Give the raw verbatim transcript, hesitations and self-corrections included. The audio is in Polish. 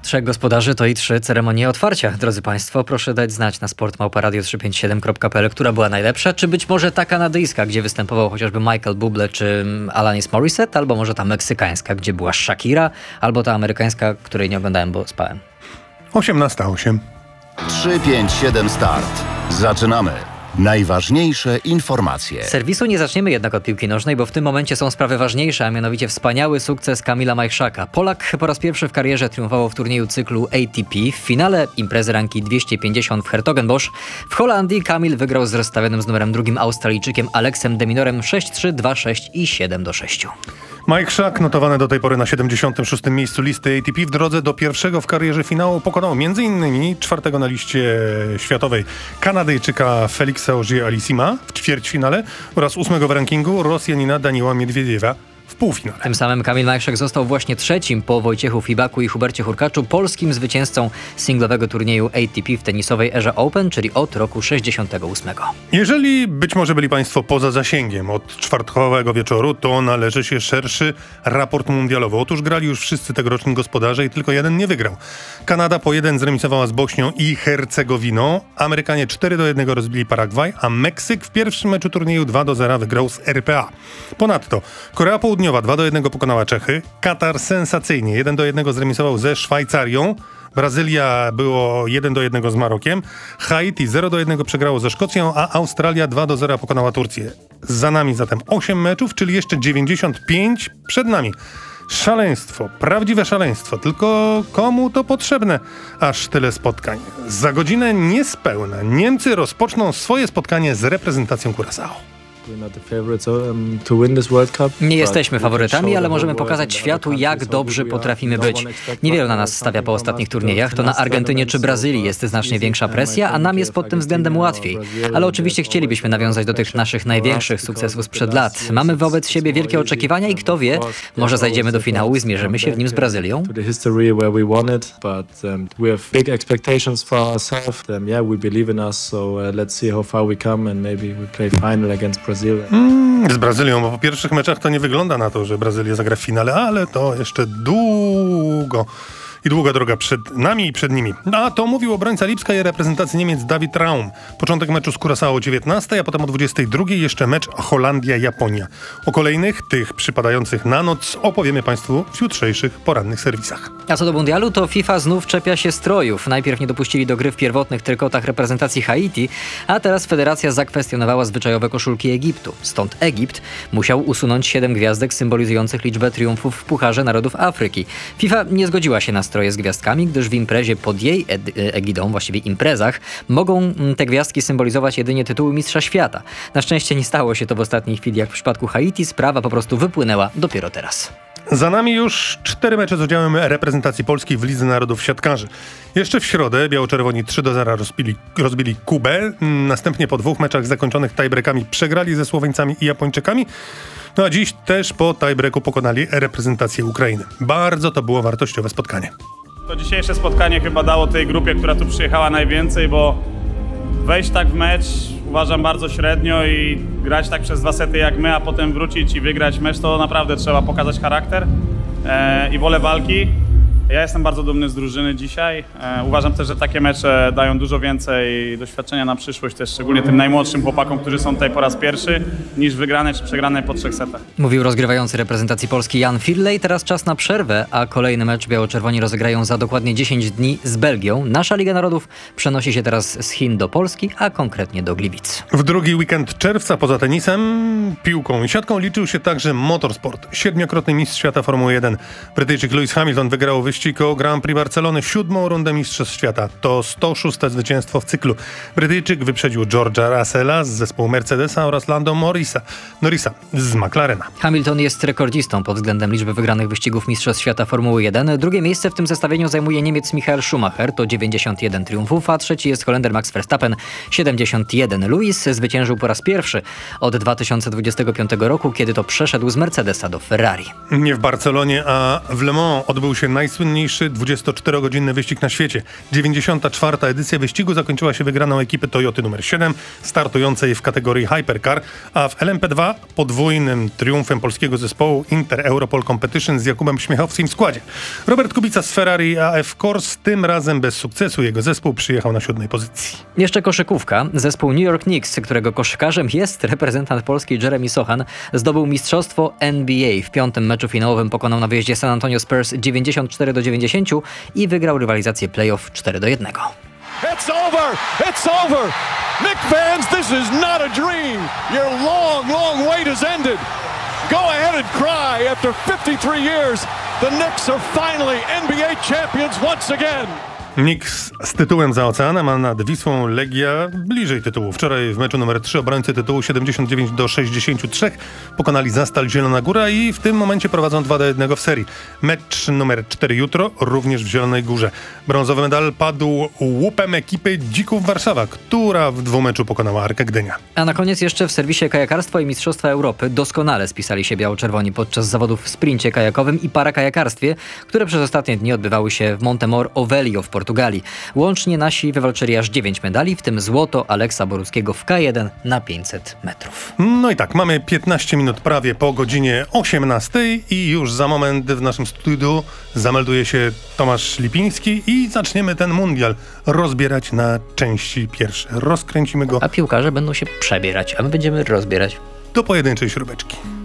Trzech gospodarzy to i trzy ceremonie otwarcia. Drodzy Państwo, proszę dać znać na sport małpa radio trzysta pięćdziesiąt siedem kropka p l, która była najlepsza, czy być może ta kanadyjska, gdzie występował chociażby Michael Bublé czy Alanis Morissette, albo może ta meksykańska, gdzie była Shakira, albo ta amerykańska, której nie oglądałem, bo spałem. osiemnasta osiem. trzy pięć siedem start. Zaczynamy. Najważniejsze informacje. Z serwisu nie zaczniemy jednak od piłki nożnej, bo w tym momencie są sprawy ważniejsze, a mianowicie wspaniały sukces Kamila Majchrzaka. Polak po raz pierwszy w karierze triumfował w turnieju cyklu A T P. W finale imprezy ranki dwieście pięćdziesiąt w Hertogenbosch w Holandii Kamil wygrał z rozstawionym z numerem drugim Australijczykiem Alexem de Minorem sześć trzy, dwa sześć i siedem do sześciu. Majchrzak, notowany do tej pory na siedemdziesiątym szóstym miejscu listy A T P, w drodze do pierwszego w karierze finału pokonał m.in. czwartego na liście światowej Kanadyjczyka Felixa Auger-Aliassima w ćwierćfinale oraz ósmego w rankingu Rosjanina Daniła Miedwiediewa w półfinale. Tym samym Kamil Majchrzak został właśnie trzecim po Wojciechu Fibaku i Hubercie Hurkaczu polskim zwycięzcą singlowego turnieju A T P w tenisowej erze Open, czyli od roku sześćdziesiątego ósmego. Jeżeli być może byli Państwo poza zasięgiem od czwartkowego wieczoru, to należy się szerszy raport mundialowy. Otóż grali już wszyscy tegoroczni gospodarze i tylko jeden nie wygrał. Kanada po jeden zremisowała z Bośnią i Hercegowiną, Amerykanie cztery do jednego rozbili Paragwaj, a Meksyk w pierwszym meczu turnieju dwa do zera wygrał z R P A. Ponadto Korea Południowa dwa do jednego pokonała Czechy, Katar sensacyjnie jeden do jednego zremisował ze Szwajcarią, Brazylia było jeden do jednego z Marokiem, Haiti zero do jednego przegrało ze Szkocją, a Australia dwa do zera pokonała Turcję. Za nami zatem osiem meczów, czyli jeszcze dziewięćdziesiąt pięć przed nami. Szaleństwo, prawdziwe szaleństwo, tylko komu to potrzebne? Aż tyle spotkań. Za godzinę niespełna Niemcy rozpoczną swoje spotkanie z reprezentacją Curaçao. Nie jesteśmy faworytami, ale możemy pokazać światu, jak dobrzy potrafimy być. Niewielu na nas stawia po ostatnich turniejach. To na Argentynie czy Brazylii jest znacznie większa presja, a nam jest pod tym względem łatwiej. Ale oczywiście chcielibyśmy nawiązać do tych naszych największych sukcesów sprzed lat. Mamy wobec siebie wielkie oczekiwania i kto wie, może zajdziemy do finału i zmierzymy się w nim z Brazylią. Mm, z Brazylią, bo po pierwszych meczach to nie wygląda na to, że Brazylia zagra w finale, ale to jeszcze długo i długa droga przed nami i przed nimi. A to mówił obrońca Lipska i reprezentacji Niemiec David Raum. Początek meczu z Curaçao o dziewiętnastej, a potem o dwudziestej drugiej jeszcze mecz Holandia-Japonia. O kolejnych, tych przypadających na noc, opowiemy Państwu w jutrzejszych porannych serwisach. A co do mundialu, to FIFA znów czepia się strojów. Najpierw nie dopuścili do gry w pierwotnych trykotach reprezentacji Haiti, a teraz federacja zakwestionowała zwyczajowe koszulki Egiptu. Stąd Egipt musiał usunąć siedem gwiazdek symbolizujących liczbę triumfów w Pucharze Narodów Afryki. FIFA nie zgodziła się na stroje z gwiazdkami, gdyż w imprezie pod jej egidą, właściwie imprezach, mogą te gwiazdki symbolizować jedynie tytuły Mistrza Świata. Na szczęście nie stało się to w ostatniej chwili, jak w przypadku Haiti, sprawa po prostu wypłynęła dopiero teraz. Za nami już cztery mecze z udziałem reprezentacji Polski w Lidze Narodów Siatkarzy. Jeszcze w środę biało-czerwoni trzy do zera rozbili, rozbili Kubę. Następnie po dwóch meczach zakończonych tiebreakami przegrali ze Słoweńcami i Japończykami. No a dziś też po tiebreaku pokonali reprezentację Ukrainy. Bardzo to było wartościowe spotkanie. To dzisiejsze spotkanie chyba dało tej grupie, która tu przyjechała, najwięcej, bo wejść tak w mecz uważam bardzo średnio i grać tak przez dwa sety jak my, a potem wrócić i wygrać mecz, to naprawdę trzeba pokazać charakter e, i wolę walki. Ja jestem bardzo dumny z drużyny dzisiaj. E, uważam też, że takie mecze dają dużo więcej doświadczenia na przyszłość, też szczególnie tym najmłodszym chłopakom, którzy są tutaj po raz pierwszy, niż wygrane czy przegrane po trzech setach. Mówił rozgrywający reprezentacji Polski Jan Firlej. Teraz czas na przerwę, a kolejny mecz biało-czerwoni rozegrają za dokładnie dziesięć dni z Belgią. Nasza Liga Narodów przenosi się teraz z Chin do Polski, a konkretnie do Gliwic. W drugi weekend czerwca poza tenisem, piłką i siatką liczył się także motorsport. Siedmiokrotny mistrz świata Formuły jeden Brytyjczyk Lewis Hamilton wygrał wyścig o Grand Prix Barcelony, siódmą rundę Mistrzostw Świata. To sto szóste zwycięstwo w cyklu. Brytyjczyk wyprzedził George'a Russella z zespołu Mercedesa oraz Lando Norrisa, Norrisa z McLarena. Hamilton jest rekordzistą pod względem liczby wygranych wyścigów Mistrzostw Świata Formuły jeden. Drugie miejsce w tym zestawieniu zajmuje Niemiec Michael Schumacher, to dziewięćdziesiąt jeden triumfów, a trzeci jest Holender Max Verstappen, siedemdziesiąt jeden. Lewis zwyciężył po raz pierwszy od dwa tysiące dwudziestego piątego roku, kiedy to przeszedł z Mercedesa do Ferrari. Nie w Barcelonie, a w Le Mans odbył się najsłynniejszy najsłynniejszy dwudziestoczterogodzinny wyścig na świecie. dziewięćdziesiąta czwarta edycja wyścigu zakończyła się wygraną ekipy Toyoty numer siedem, startującej w kategorii Hypercar, a w L M P dwa podwójnym triumfem polskiego zespołu Inter Europol Competition z Jakubem Śmiechowskim w składzie. Robert Kubica z Ferrari A F Corse tym razem bez sukcesu. Jego zespół przyjechał na siódmej pozycji. Jeszcze koszykówka. Zespół New York Knicks, którego koszykarzem jest reprezentant Polski Jeremy Sochan, zdobył mistrzostwo N B A. W piątym meczu finałowym pokonał na wyjeździe San Antonio Spurs dziewięćdziesiąt cztery do dziewięćdziesięciu i wygrał rywalizację playoff cztery do jednego. It's over! It's over! Knicks fans, this is not a dream! Your long, long wait has ended! Go ahead and cry after fifty-three years! The Knicks are finally N B A champions once again! Knicks z tytułem za oceanem, a nad Wisłą Legia bliżej tytułu. Wczoraj w meczu numer trzy obrońcy tytułu siedemdziesiąt dziewięć do sześćdziesięciu trzech pokonali Zastal Zielona Góra i w tym momencie prowadzą dwa do jednego w serii. Mecz numer cztery jutro, również w Zielonej Górze. Brązowy medal padł łupem ekipy Dzików Warszawa, która w dwumeczu pokonała Arkę Gdynia. A na koniec jeszcze w serwisie Kajakarstwo i Mistrzostwa Europy doskonale spisali się biało-czerwoni podczas zawodów w sprincie kajakowym i parakajakarstwie, które przez ostatnie dni odbywały się w Montemor Ovelio w Portugalii. Łącznie nasi wywalczyli aż dziewięć medali, w tym złoto Aleksa Boruckiego w K jeden na pięćset metrów. No i tak, mamy piętnaście minut prawie po godzinie osiemnastej i już za moment w naszym studiu zamelduje się Tomasz Lipiński i zaczniemy ten mundial rozbierać na części pierwsze. Rozkręcimy go A piłkarze będą się przebierać, a my będziemy rozbierać. do pojedynczej śrubeczki.